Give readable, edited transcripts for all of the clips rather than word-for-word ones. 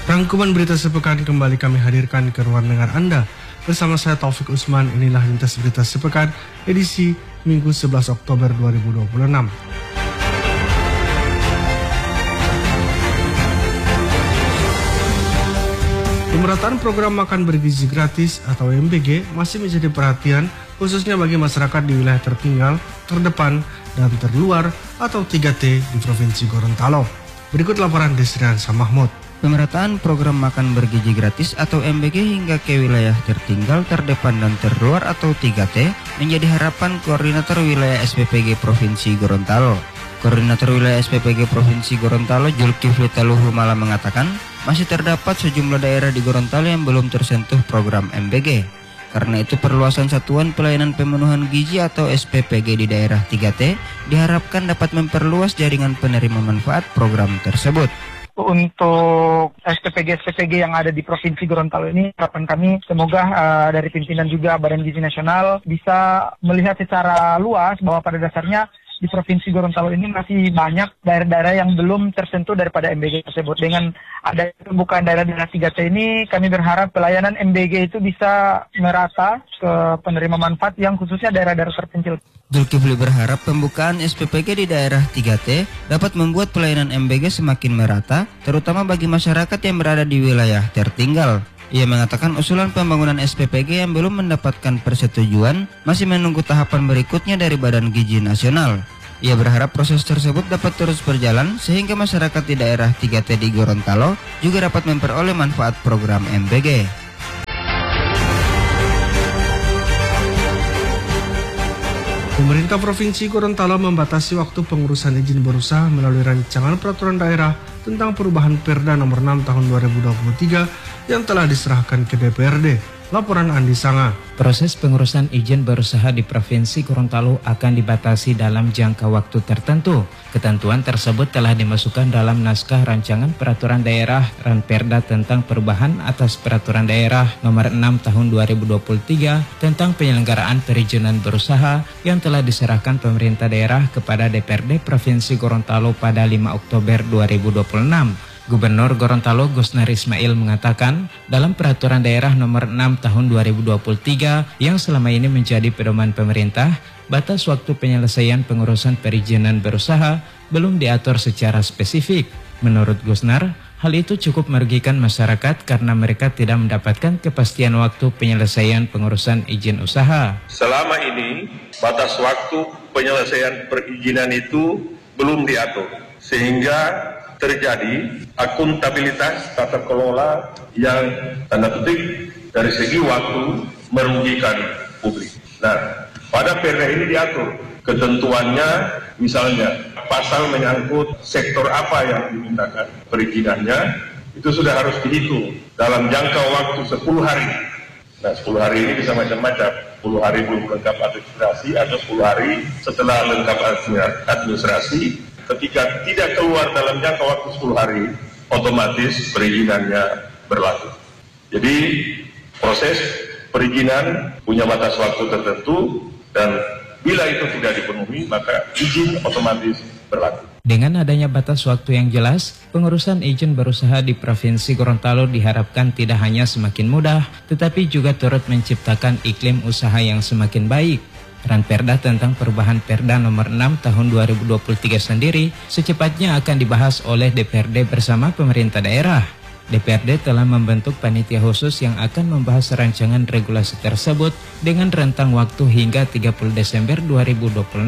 Rangkuman berita sepekan kembali kami hadirkan ke ruang dengar Anda. Bersama saya Taufik Usman, inilah lintas berita sepekan edisi Minggu 11 Oktober 2026. Pemerataan program makan bergizi gratis atau MBG masih menjadi perhatian khususnya bagi masyarakat di wilayah tertinggal, terdepan, dan terluar atau 3T di Provinsi Gorontalo. Berikut laporan Desriansa Mahmud. Pemerataan program makan bergizi gratis atau MBG hingga ke wilayah tertinggal, terdepan, dan terluar atau 3T menjadi harapan Koordinator Wilayah SPPG Provinsi Gorontalo. Koordinator Wilayah SPPG Provinsi Gorontalo Zulkifli Taluhumala mengatakan masih terdapat sejumlah daerah di Gorontalo yang belum tersentuh program MBG. Karena itu perluasan Satuan Pelayanan Pemenuhan Gizi atau SPPG di daerah 3T diharapkan dapat memperluas jaringan penerima manfaat program tersebut. Untuk SPPG yang ada di Provinsi Gorontalo ini, harapan kami semoga dari pimpinan juga Badan Gizi Nasional bisa melihat secara luas bahwa pada dasarnya di Provinsi Gorontalo ini masih banyak daerah-daerah yang belum tersentuh daripada MBG tersebut. Dengan ada pembukaan daerah-daerah 3T ini, kami berharap pelayanan MBG itu bisa merata ke penerima manfaat yang khususnya daerah-daerah terpencil. Zulkifli berharap pembukaan SPPG di daerah 3T dapat membuat pelayanan MBG semakin merata, terutama bagi masyarakat yang berada di wilayah tertinggal. Ia mengatakan usulan pembangunan SPPG yang belum mendapatkan persetujuan masih menunggu tahapan berikutnya dari Badan Gizi Nasional. Ia berharap proses tersebut dapat terus berjalan sehingga masyarakat di daerah 3T di Gorontalo juga dapat memperoleh manfaat program MBG. Pemerintah Provinsi Gorontalo membatasi waktu pengurusan izin berusaha melalui rancangan peraturan daerah tentang perubahan Perda nomor 6 tahun 2023 yang telah diserahkan ke DPRD. Laporan Andi Sanga. Proses pengurusan izin berusaha di Provinsi Gorontalo akan dibatasi dalam jangka waktu tertentu. Ketentuan tersebut telah dimasukkan dalam naskah rancangan peraturan daerah Ranperda tentang perubahan atas peraturan daerah nomor 6 tahun 2023 tentang penyelenggaraan perizinan berusaha yang telah diserahkan pemerintah daerah kepada DPRD Provinsi Gorontalo pada 5 Oktober 2026. Gubernur Gorontalo Gusnar Ismail mengatakan dalam peraturan daerah nomor 6 tahun 2023 yang selama ini menjadi pedoman pemerintah, batas waktu penyelesaian pengurusan perizinan berusaha belum diatur secara spesifik. Menurut Gusnar, hal itu cukup merugikan masyarakat karena mereka tidak mendapatkan kepastian waktu penyelesaian pengurusan izin usaha. Selama ini batas waktu penyelesaian perizinan itu belum diatur, sehingga terjadi akuntabilitas tata kelola yang tanda petik dari segi waktu merugikan publik. Nah, pada Perda ini diatur ketentuannya, misalnya pasal menyangkut sektor apa yang dimintakan perizinannya, itu sudah harus dihitung dalam jangka waktu 10 hari. Nah, 10 hari ini bisa macam-macam. 10 hari belum lengkap administrasi atau 10 hari setelah lengkap administrasi. Ketika tidak keluar dalam jangka waktu 10 hari, otomatis perizinannya berlaku. Jadi proses perizinan punya batas waktu tertentu dan bila itu tidak dipenuhi maka izin otomatis berlaku. Dengan adanya batas waktu yang jelas, pengurusan izin berusaha di Provinsi Gorontalo diharapkan tidak hanya semakin mudah, tetapi juga turut menciptakan iklim usaha yang semakin baik. Ranperda tentang perubahan Perda nomor 6 tahun 2023 sendiri secepatnya akan dibahas oleh DPRD bersama pemerintah daerah. DPRD telah membentuk panitia khusus yang akan membahas rancangan regulasi tersebut dengan rentang waktu hingga 30 Desember 2026.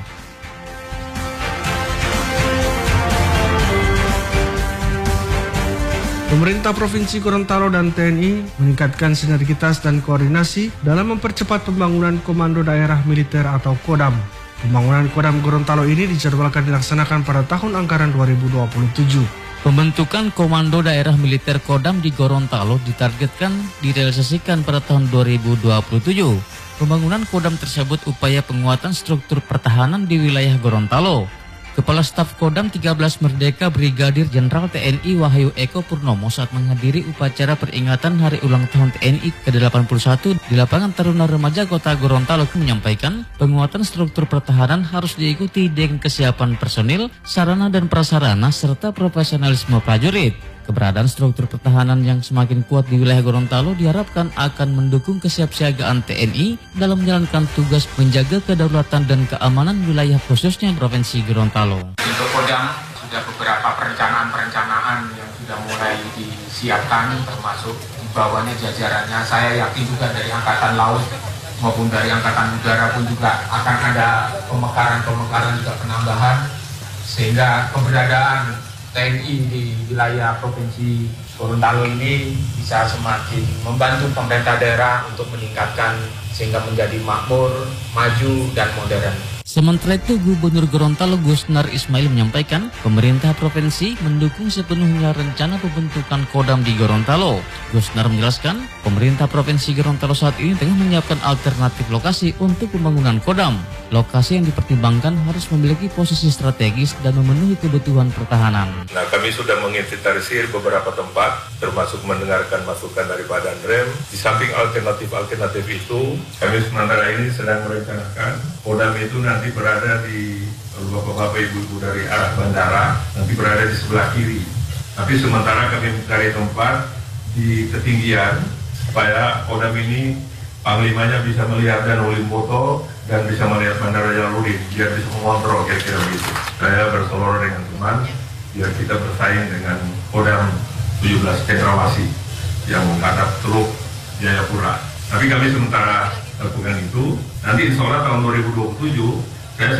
Pemerintah Provinsi Gorontalo dan TNI meningkatkan sinergitas dan koordinasi dalam mempercepat pembangunan Komando Daerah Militer atau Kodam. Pembangunan Kodam Gorontalo ini dijadwalkan dilaksanakan pada tahun anggaran 2027. Pembentukan Komando Daerah Militer Kodam di Gorontalo ditargetkan direalisasikan pada tahun 2027. Pembangunan Kodam tersebut upaya penguatan struktur pertahanan di wilayah Gorontalo. Kepala Staf Kodam 13 Merdeka Brigadir Jenderal TNI Wahyu Eko Purnomo saat menghadiri upacara peringatan Hari Ulang Tahun TNI ke-81 di Lapangan Taruna Remaja Kota Gorontalo menyampaikan penguatan struktur pertahanan harus diikuti dengan kesiapan personil, sarana dan prasarana serta profesionalisme prajurit. Keberadaan struktur pertahanan yang semakin kuat di wilayah Gorontalo diharapkan akan mendukung kesiapsiagaan TNI dalam menjalankan tugas menjaga kedaulatan dan keamanan wilayah khususnya Provinsi Gorontalo. Untuk Kodam sudah beberapa perencanaan yang sudah mulai disiapkan, termasuk di bawahnya jajarannya. Saya yakin juga dari Angkatan Laut maupun dari Angkatan Udara pun juga akan ada pemekaran juga penambahan, sehingga keberadaan TNI di wilayah Provinsi Gorontalo ini bisa semakin membantu pemerintah daerah untuk meningkatkan sehingga menjadi makmur, maju, dan modern. Sementara itu, Gubernur Gorontalo Gusnar Ismail menyampaikan pemerintah provinsi mendukung sepenuhnya rencana pembentukan Kodam di Gorontalo. Gusnar menjelaskan, pemerintah Provinsi Gorontalo saat ini tengah menyiapkan alternatif lokasi untuk pembangunan Kodam. Lokasi yang dipertimbangkan harus memiliki posisi strategis dan memenuhi kebutuhan pertahanan. Nah, kami sudah menginventarisir beberapa tempat, termasuk mendengarkan masukan daripada Andrem. Di samping alternatif itu, kami sementara ini sedang merencanakan Kodam itu nanti berada di bapak-bapak ibu-ibu dari arah bandara, nanti berada di sebelah kiri. Tapi sementara kami mencari tempat di ketinggian supaya Kodam ini panglimanya bisa melihat Danau Limboto dan bisa melihat Bandara Jalaluddin, biar bisa mengontrol kira-kira begitu. Saya berseloroh dengan teman biar kita bersaing dengan Kodam 17 Cendrawasih yang menghadap Teluk Jayapura. Tapi kami sementara lakukan itu. Nanti insya Allah tahun 2027 saya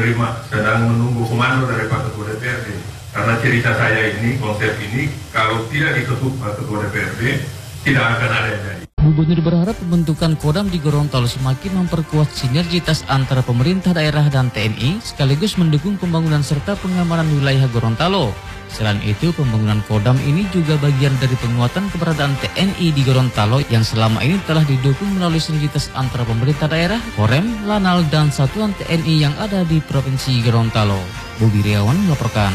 sedang menunggu komando dari Pak Ketua DPRD. Karena cerita saya ini, konsep ini, kalau tidak diketuk Pak Ketua DPRD, tidak akan ada yang jadi. Gubernur berharap pembentukan Kodam di Gorontalo semakin memperkuat sinergitas antara pemerintah daerah dan TNI, sekaligus mendukung pembangunan serta pengamanan wilayah Gorontalo. Selain itu, pembangunan Kodam ini juga bagian dari penguatan keberadaan TNI di Gorontalo yang selama ini telah didukung melalui sinergitas antara pemerintah daerah, Korem, Lanal, dan satuan TNI yang ada di Provinsi Gorontalo. Bobi Riawan melaporkan.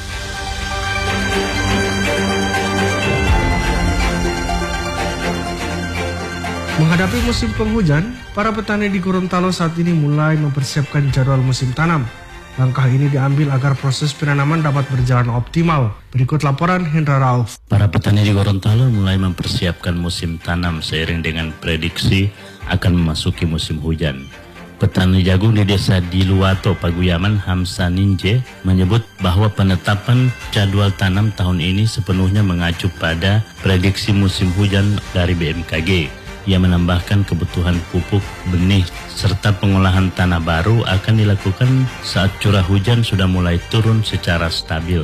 Menghadapi musim penghujan, para petani di Gorontalo saat ini mulai mempersiapkan jadwal musim tanam. Langkah ini diambil agar proses penanaman dapat berjalan optimal. Berikut laporan Hendra Rauf. Para petani di Gorontalo mulai mempersiapkan musim tanam seiring dengan prediksi akan memasuki musim hujan. Petani jagung di desa Diluwato, Paguyaman, Hamsa Ninje, menyebut bahwa penetapan jadwal tanam tahun ini sepenuhnya mengacu pada prediksi musim hujan dari BMKG. Ia menambahkan kebutuhan pupuk, benih, serta pengolahan tanah baru akan dilakukan saat curah hujan sudah mulai turun secara stabil.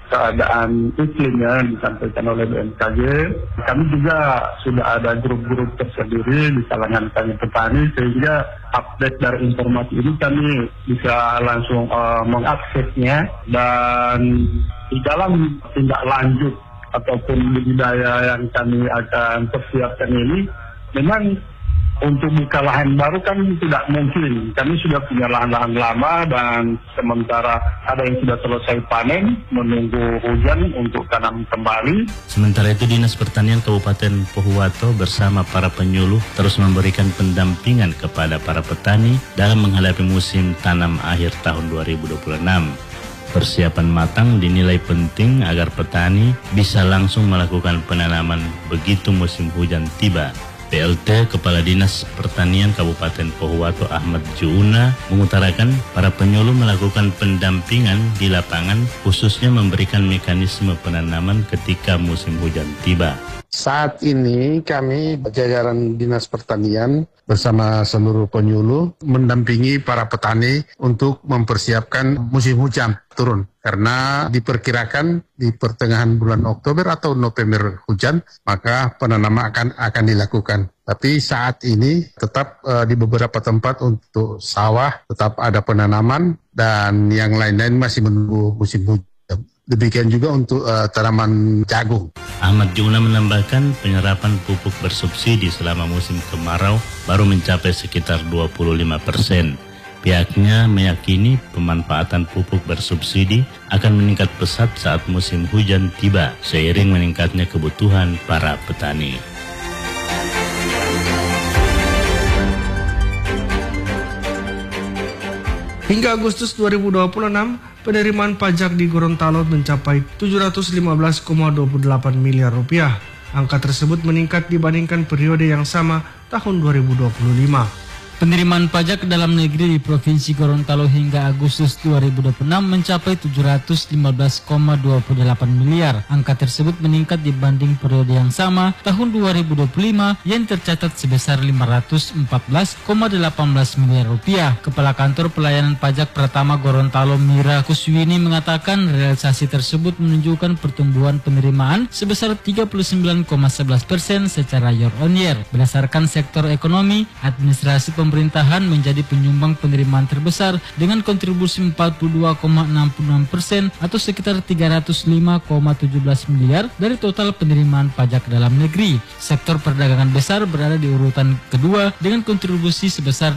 Keadaan iklim yang disampaikan oleh BMKG, kami juga sudah ada grup-grup tersendiri di kalangan kami petani, sehingga update dari informasi ini kami bisa langsung mengaksesnya, dan di dalam tindak lanjut ataupun budidaya yang kami akan persiapkan ini, memang untuk buka lahan baru kan tidak mungkin. Kami sudah punya lahan-lahan lama dan sementara ada yang sudah selesai panen, menunggu hujan untuk tanam kembali. Sementara itu, Dinas Pertanian Kabupaten Pohuwato bersama para penyuluh terus memberikan pendampingan kepada para petani dalam menghadapi musim tanam akhir tahun 2026. Persiapan matang dinilai penting agar petani bisa langsung melakukan penanaman begitu musim hujan tiba. PLT Kepala Dinas Pertanian Kabupaten Pohuwato Ahmad Juuna mengutarakan para penyuluh melakukan pendampingan di lapangan, khususnya memberikan mekanisme penanaman ketika musim hujan tiba. Saat ini kami jajaran Dinas Pertanian bersama seluruh penyuluh mendampingi para petani untuk mempersiapkan musim hujan turun. Karena diperkirakan di pertengahan bulan Oktober atau November hujan, maka penanaman akan dilakukan. Tapi saat ini tetap di beberapa tempat untuk sawah tetap ada penanaman dan yang lain-lain masih menunggu musim hujan. Demikian juga untuk tanaman jagung. Ahmad Juna menambahkan penyerapan pupuk bersubsidi selama musim kemarau baru mencapai sekitar 25%. Pihaknya meyakini pemanfaatan pupuk bersubsidi akan meningkat pesat saat musim hujan tiba, seiring meningkatnya kebutuhan para petani. Hingga Agustus 2026, penerimaan pajak di Gorontalo mencapai 715,28 miliar rupiah. Angka tersebut meningkat dibandingkan periode yang sama tahun 2025. Penerimaan pajak dalam negeri di Provinsi Gorontalo hingga Agustus 2026 mencapai 715,28 miliar. Angka tersebut meningkat dibanding periode yang sama tahun 2025 yang tercatat sebesar 514,18 miliar rupiah. Kepala Kantor Pelayanan Pajak Pratama Gorontalo Mira Kuswini mengatakan realisasi tersebut menunjukkan pertumbuhan penerimaan sebesar 39,11% secara year on year. Berdasarkan sektor ekonomi, administrasi pemerintahan menjadi penyumbang penerimaan terbesar dengan kontribusi 42,66% atau sekitar 305,17 miliar dari total penerimaan pajak dalam negeri. Sektor perdagangan besar berada di urutan kedua dengan kontribusi sebesar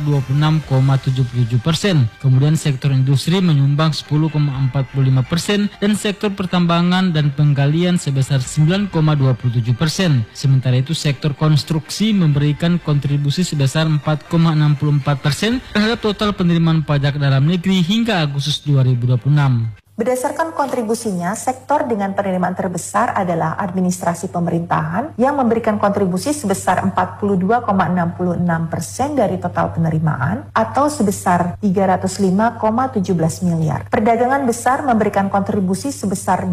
26,77%. Kemudian sektor industri menyumbang 10,45% dan sektor pertambangan dan penggalian sebesar 9,27%. Sementara itu sektor konstruksi memberikan kontribusi sebesar 4,64% terhadap total penerimaan pajak dalam negeri hingga Agustus 2026. Berdasarkan kontribusinya, sektor dengan penerimaan terbesar adalah administrasi pemerintahan yang memberikan kontribusi sebesar 42,66% dari total penerimaan atau sebesar 305,17 miliar. Perdagangan besar memberikan kontribusi sebesar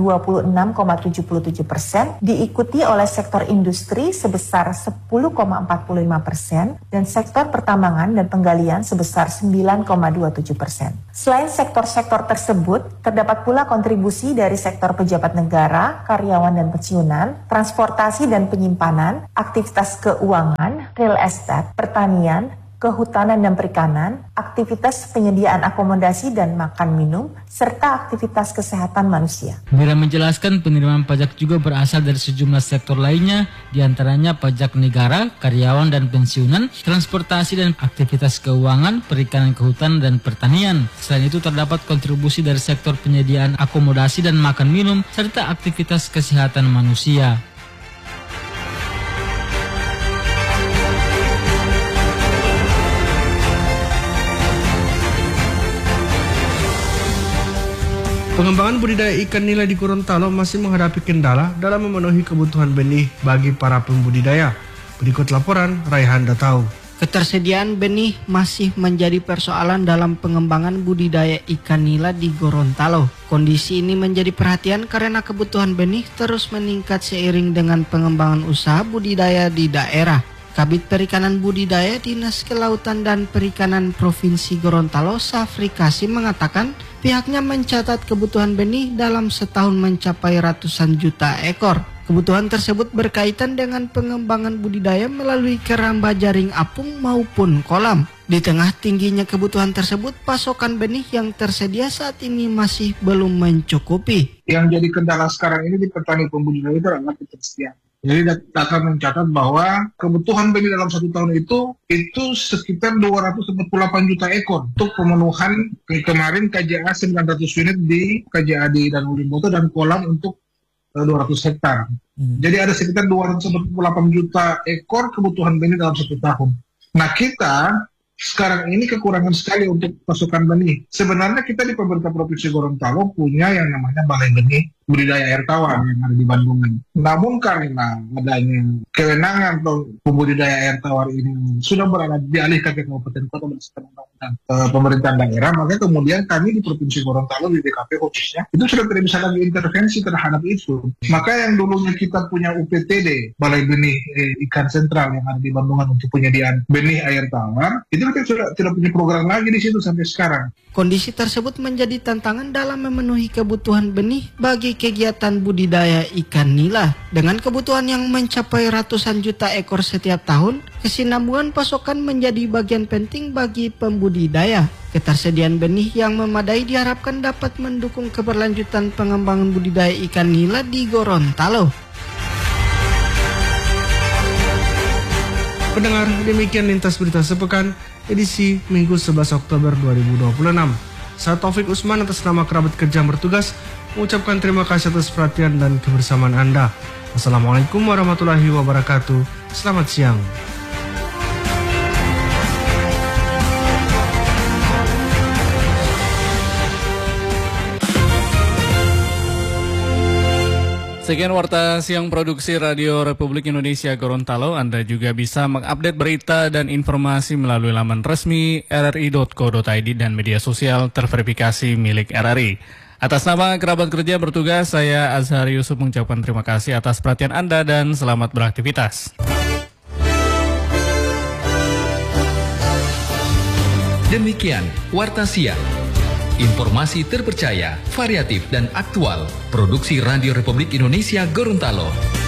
26,77%, diikuti oleh sektor industri sebesar 10,45% dan sektor pertambangan dan penggalian sebesar 9,27%. Selain sektor-sektor tersebut, terdapat pula kontribusi dari sektor pejabat negara, karyawan dan pensiunan, transportasi dan penyimpanan, aktivitas keuangan, real estate, pertanian, kehutanan dan perikanan, aktivitas penyediaan akomodasi dan makan minum, serta aktivitas kesehatan manusia. Mira menjelaskan penerimaan pajak juga berasal dari sejumlah sektor lainnya, diantaranya pajak negara, karyawan dan pensiunan, transportasi dan aktivitas keuangan, perikanan, kehutanan dan pertanian. Selain itu terdapat kontribusi dari sektor penyediaan akomodasi dan makan minum, serta aktivitas kesehatan manusia. Pengembangan budidaya ikan nila di Gorontalo masih menghadapi kendala dalam memenuhi kebutuhan benih bagi para pembudidaya. Berikut laporan Raihan Datau. Ketersediaan benih masih menjadi persoalan dalam pengembangan budidaya ikan nila di Gorontalo. Kondisi ini menjadi perhatian karena kebutuhan benih terus meningkat seiring dengan pengembangan usaha budidaya di daerah. Kabid Perikanan Budidaya Dinas Kelautan dan Perikanan Provinsi Gorontalo, Safri Kasim mengatakan pihaknya mencatat kebutuhan benih dalam setahun mencapai ratusan juta ekor. Kebutuhan tersebut berkaitan dengan pengembangan budidaya melalui keramba jaring apung maupun kolam. Di tengah tingginya kebutuhan tersebut, pasokan benih yang tersedia saat ini masih belum mencukupi. Yang jadi kendala sekarang ini di petani pembudidaya itu adalah ketersediaan. Jadi data mencatat bahwa kebutuhan benih dalam satu tahun itu sekitar 248 juta ekor untuk pemenuhan kemarin KJA 900 unit di KJA di Danau Limboto dan kolam untuk 200 hektar. Jadi ada sekitar 248 juta ekor kebutuhan benih dalam satu tahun. Nah kita sekarang ini kekurangan sekali untuk pasokan benih. Sebenarnya kita di pemerintah Provinsi Gorontalo punya yang namanya Balai Benih Budidaya Air Tawar yang ada di Bandungan. Namun karena adanya kewenangan atau pembudidaya air tawar ini sudah berada dialihkan ke kabupaten kota berdasarkan undang-undang pemerintahan daerah, maka kemudian kami di Provinsi Gorontalo di DKP khususnya itu sudah tidak bisa lagi intervensi terhadap itu. Maka yang dulunya kita punya UPTD Balai Benih Ikan Sentral yang ada di Bandungan untuk penyediaan benih air tawar, itu kita sudah tidak punya program lagi di situ sampai sekarang. Kondisi tersebut menjadi tantangan dalam memenuhi kebutuhan benih bagi kegiatan budidaya ikan nila. Dengan kebutuhan yang mencapai ratusan juta ekor setiap tahun, kesinambungan pasokan menjadi bagian penting bagi pembudidaya. Ketersediaan benih yang memadai diharapkan dapat mendukung keberlanjutan pengembangan budidaya ikan nila di Gorontalo. Pendengar, demikian lintas berita sepekan edisi Minggu 11 Oktober 2026. Saya Taufik Usman atas nama kerabat kerja yang bertugas mengucapkan terima kasih atas perhatian dan kebersamaan Anda. Assalamualaikum warahmatullahi wabarakatuh. Selamat siang. Sekian Warta Siang Produksi Radio Republik Indonesia Gorontalo. Anda juga bisa mengupdate berita dan informasi melalui laman resmi rri.co.id dan media sosial terverifikasi milik RRI. Atas nama kerabat kerja bertugas, saya Azhar Yusuf mengucapkan terima kasih atas perhatian Anda dan selamat beraktivitas. Demikian Warta Siang. Informasi terpercaya, variatif dan aktual. Produksi Radio Republik Indonesia Gorontalo.